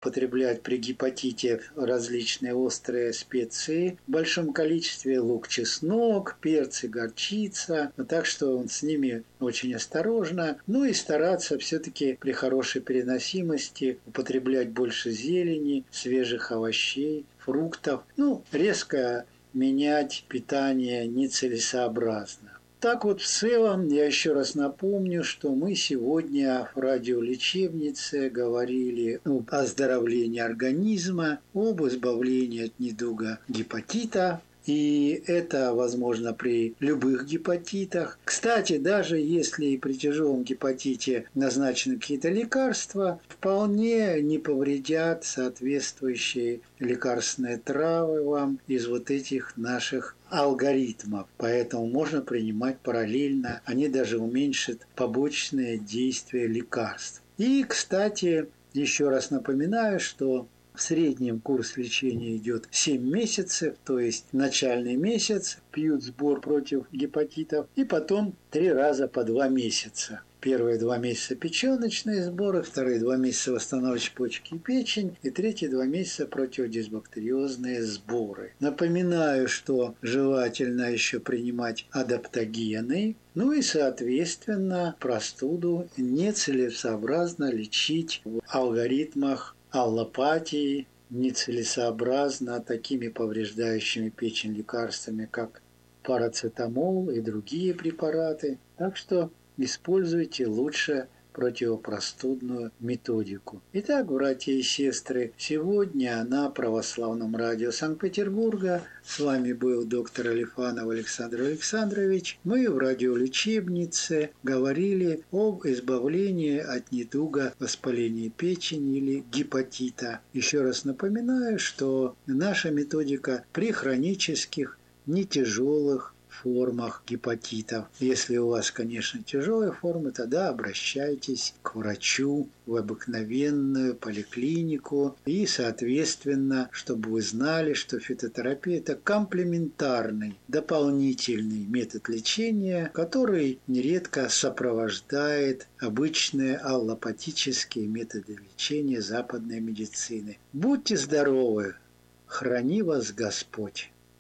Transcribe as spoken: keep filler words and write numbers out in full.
употреблять при гепатите различные острые специи в большом количестве: лук, чеснок, перцы, горчица. Так что с ними очень осторожно. Ну и стараться все-таки при хорошей переносимости употреблять больше зелени, свежих овощей, фруктов. Ну, резко менять питание нецелесообразно. Так вот, в целом, я еще раз напомню, что мы сегодня в радиолечебнице говорили об оздоровлении организма, об избавлении от недуга гепатита. И это возможно при любых гепатитах. Кстати, даже если при тяжелом гепатите назначены какие-то лекарства, вполне не повредят соответствующие лекарственные травы вам из вот этих наших алгоритмов. Поэтому можно принимать параллельно. Они даже уменьшат побочные действия лекарств. И, кстати, еще раз напоминаю, что в среднем курс лечения идет семь месяцев, то есть начальный месяц пьют сбор против гепатитов, и потом три раза по два месяца. Первые два месяца печеночные сборы, вторые два месяца восстанавливающие почки и печень, и третьи два месяца противодисбактериозные сборы. Напоминаю, что желательно еще принимать адаптогены, ну и, соответственно, простуду нецелесообразно лечить в алгоритмах аллопатии, нецелесообразно такими повреждающими печень лекарствами, как парацетамол и другие препараты. Так что используйте лучше противопростудную методику. Итак, братья и сестры, сегодня на Православном радио Санкт-Петербурга с вами был доктор Алифанов Александр Александрович. Мы в радиолечебнице говорили об избавлении от недуга воспаления печени или гепатита. Еще раз напоминаю, что наша методика при хронических, нетяжелых формах гепатитов. Если у вас, конечно, тяжелые формы, тогда обращайтесь к врачу в обыкновенную поликлинику. И, соответственно, чтобы вы знали, что фитотерапия – это комплементарный, дополнительный метод лечения, который нередко сопровождает обычные аллопатические методы лечения западной медицины. Будьте здоровы! Храни вас Господь!